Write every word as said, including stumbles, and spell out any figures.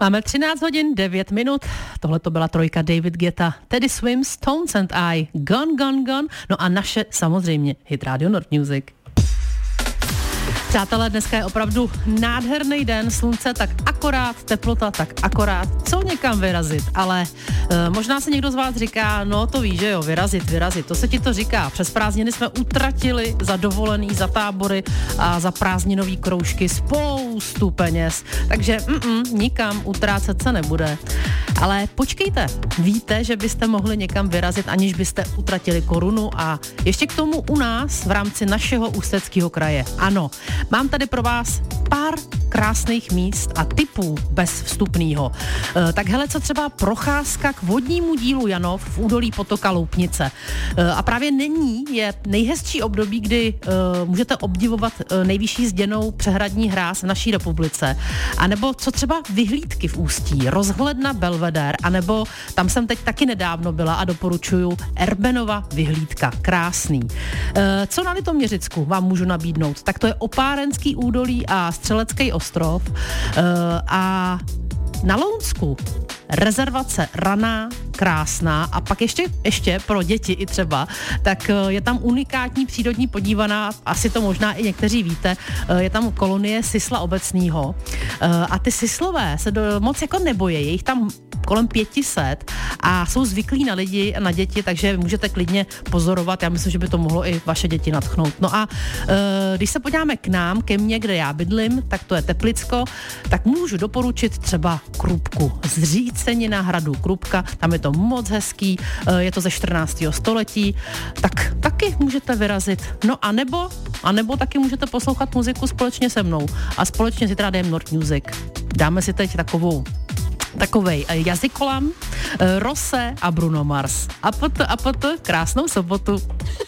Máme třináct hodin, devět minut. Tohle to byla trojka David Guetta, Teddy Swims, Tones and I, Gone, Gone, Gone. No a naše samozřejmě hit Radio Nord Music. Přátelé, dneska je opravdu nádherný den, slunce tak akorát, teplota tak akorát, co někam vyrazit, ale e, možná se někdo z vás říká, no to víš, že jo, vyrazit, vyrazit, to se ti to říká, přes prázdniny jsme utratili za dovolený, za tábory a za prázdninový kroužky spoustu peněz, takže mm, nikam utrácet se nebude. Ale počkejte, víte, že byste mohli někam vyrazit, aniž byste utratili korunu a ještě k tomu u nás v rámci našeho Ústeckého kraje. Ano, mám tady pro vás pár krásných míst a tipů bez vstupného. E, tak hele, co třeba procházka k vodnímu dílu Janov v údolí potoka Loupnice. E, a právě nyní je nejhezčí období, kdy e, můžete obdivovat e, nejvyšší zděnou přehradní hráz v naší republice. A nebo co třeba vyhlídky v Ústí, rozhledna Belvedere, anebo tam jsem teď taky nedávno byla a doporučuju Erbenova vyhlídka. Krásný. E, co na Litoměřicku vám můžu nabídnout? Tak to je Opárenský údolí a Střelecký ostrov e, a na Lounsku rezervace Raná, krásná a pak ještě, ještě pro děti i třeba, tak je tam unikátní přírodní podívaná, asi to možná i někteří víte, je tam kolonie sisla obecného a ty sislové se do, moc jako neboje, je jich tam kolem pěti set a jsou zvyklí na lidi a na děti, takže můžete klidně pozorovat, já myslím, že by to mohlo i vaše děti nadchnout. No a e, když se podíváme k nám, ke mně, kde já bydlím, tak to je Teplicko, tak můžu doporučit třeba Krupku. Zřícenina hradu Krupka, tam je to moc hezký, e, je to ze čtrnáctého století, tak taky můžete vyrazit. No a nebo, a nebo taky můžete poslouchat muziku společně se mnou a společně si Rádiem Nord Music. Dáme si teď takovou takovej jazykolam, Rose a Bruno Mars. A pot, a pot, krásnou sobotu.